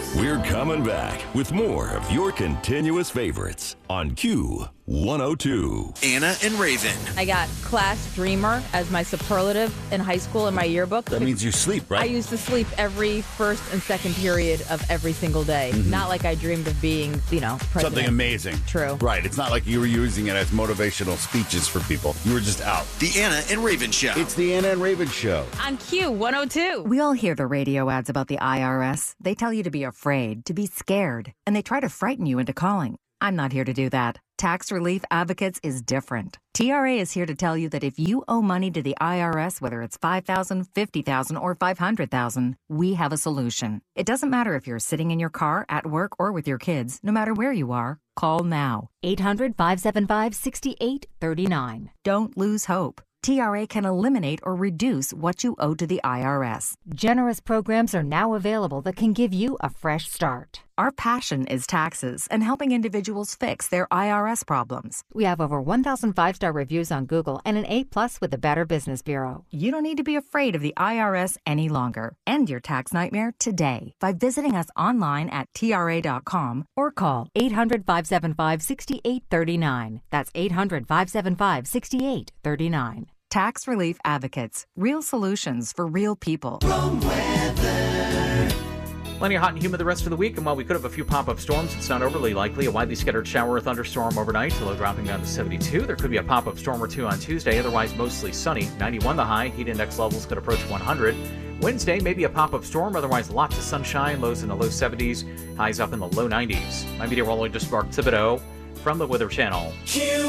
We're coming back with more of your continuous favorites on Q102. Anna and Raven. I got class dreamer as my superlative in high school in my yearbook. That means you sleep, right? I used to sleep every first and second period of every single day. Not like I dreamed of being, president. Something amazing. True. Right. It's not like you were using it as motivational speeches for people. You were just out. The Anna and Raven Show. It's the Anna and Raven Show. On Q102. We all hear the radio ads about the IRS. They tell you to be afraid, to be scared, and they try to frighten you into calling. I'm not here to do that. Tax Relief Advocates is different. TRA is here to tell you that if you owe money to the IRS, whether it's $5,000, $50,000, or $500,000, we have a solution. It doesn't matter if you're sitting in your car, at work, or with your kids. No matter where you are, call now. 800-575-6839. Don't lose hope. TRA can eliminate or reduce what you owe to the IRS. Generous programs are now available that can give you a fresh start. Our passion is taxes and helping individuals fix their IRS problems. We have over 1,000 five-star reviews on Google and an A+ with the Better Business Bureau. You don't need to be afraid of the IRS any longer. End your tax nightmare today by visiting us online at TRA.com or call 800-575-6839. That's 800-575-6839. Tax Relief Advocates. Real solutions for real people. Plenty of hot and humid the rest of the week, and while we could have a few pop-up storms, it's not overly likely. A widely scattered shower or thunderstorm overnight, the low dropping down to 72. There could be a pop-up storm or two on Tuesday, otherwise mostly sunny. 91 the high, heat index levels could approach 100. Wednesday, maybe a pop-up storm, otherwise lots of sunshine, lows in the low 70s, highs up in the low 90s. I'm meteorologist Mark Thibodeau from the Weather Channel.